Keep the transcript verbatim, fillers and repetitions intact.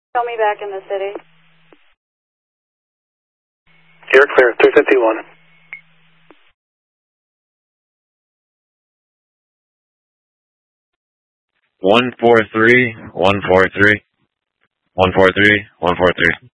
Tell me back in the city. You're clear, three fifty-one. One four three, one four three, one four three, one four three.